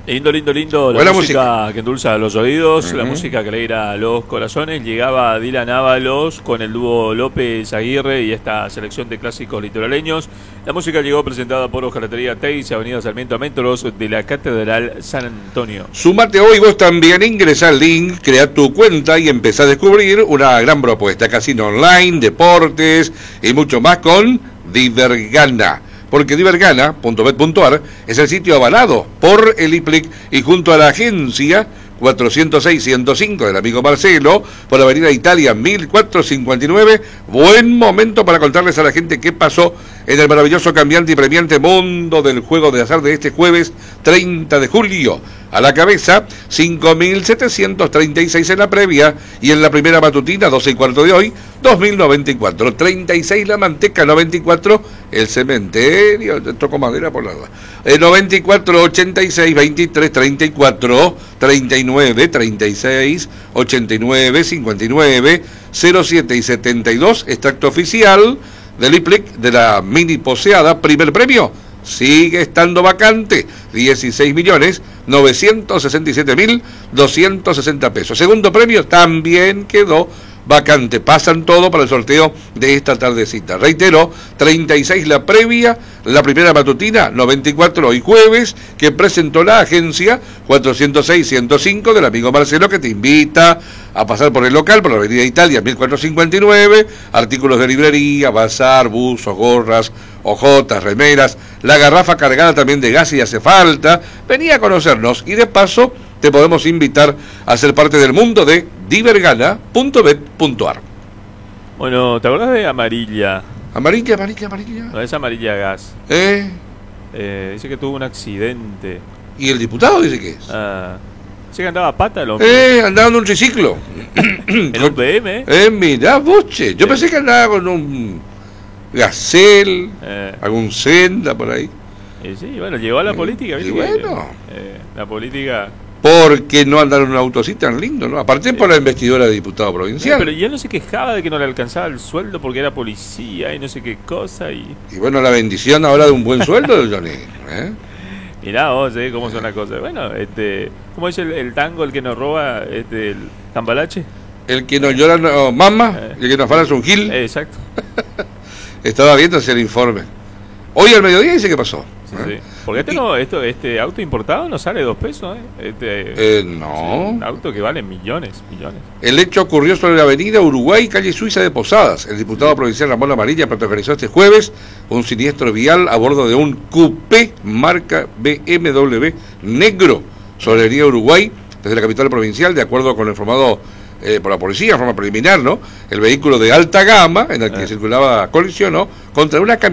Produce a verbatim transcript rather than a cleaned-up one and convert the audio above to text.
Lindo, lindo, lindo. La Buena música, música que endulza los oídos, uh-huh. la música que alegra los corazones. Llegaba Dylan Ábalos con el dúo López Aguirre y esta selección de clásicos litoraleños. La música llegó presentada por Hojalatería Teis, Avenida Sarmiento a metros de la Catedral San Antonio. Sumate hoy vos también, ingresa al link, crea tu cuenta y empezá a descubrir una gran propuesta. Casino online, deportes y mucho más con Divergana. Porque divergana punto bet punto ar es el sitio avalado por el I P L I C y junto a la agencia cuatrocientos seis ciento cinco del amigo Marcelo, por Avenida Italia mil cuatrocientos cincuenta y nueve. Buen momento para contarles a la gente qué pasó en el maravilloso, cambiante y premiante mundo del juego de azar de este jueves treinta de julio. A la cabeza, cinco mil setecientos treinta y seis en la previa, y en la primera matutina, doce y cuarto de hoy, dos mil noventa y cuatro. treinta y seis la manteca, noventa y cuatro el cementerio, toco madera por la duda. Eh, noventa y cuatro, ochenta y seis, veintitrés, treinta y cuatro, treinta y nueve, treinta y seis, ochenta y nueve, cincuenta y nueve, cero siete y setenta y dos, extracto oficial del I P L I C de la mini poseada, primer premio. Sigue estando vacante, dieciséis millones novecientos sesenta y siete mil doscientos sesenta pesos. Segundo premio también quedó vacante. Pasan todo para el sorteo de esta tardecita. Reitero, treinta y seis la previa, la primera matutina, noventa y cuatro hoy jueves, que presentó la agencia cuatrocientos seis ciento cinco del amigo Marcelo, que te invita a pasar por el local, por la Avenida Italia mil cuatrocientos cincuenta y nueve, artículos de librería, bazar, buzos, gorras, ojotas, remeras, la garrafa cargada también de gas y hace falta. Venía a conocernos y de paso te podemos invitar a ser parte del mundo de divergana punto bet punto ar. Bueno, ¿te acordás de Amarilla? Amarilla, amarilla, amarilla. No, es Amarilla Gas. ¿Eh? Eh, dice que tuvo un accidente. ¿Y el diputado dice que es? Ah, dice que andaba a pata el hombre. Eh, andaba en un triciclo. En un B M. Eh, mirá, boche. Yo Eh. pensé que andaba con un Gacel, Eh, algún Senda por ahí. y sí, bueno, llegó a la política. Y ¿viste? bueno. Eh, la política... Porque no andar en un auto así tan lindo, ¿no? Aparte por la investidura de diputado provincial. Pero ya no se quejaba de que no le alcanzaba el sueldo porque era policía y no sé qué cosa. Y Y bueno, la bendición ahora de un buen sueldo, Johnny. ¿eh? mirá vos, ¿eh? Cómo son las cosas. Bueno, este, ¿cómo dice el, el tango, el que nos roba, este, el cambalache? El que nos llora no mama, Eh. el que nos fala es un gil. Eh, exacto. Estaba viendo hacia el informe. Hoy al mediodía dice que pasó. Sí, ¿eh? sí. Porque este, Y- no, esto, este auto importado no sale dos pesos, ¿eh? Este, Eh, sí, no. un auto que vale millones, millones. El hecho ocurrió sobre la avenida Uruguay, calle Suiza de Posadas. El diputado provincial Ramón Amarilla protagonizó este jueves un siniestro vial a bordo de un coupé marca B M W negro sobre la avenida Uruguay, desde la capital provincial, de acuerdo con lo informado eh, por la policía, de forma preliminar, ¿no? El vehículo de alta gama, en el que Eh. circulaba, colisionó contra una camioneta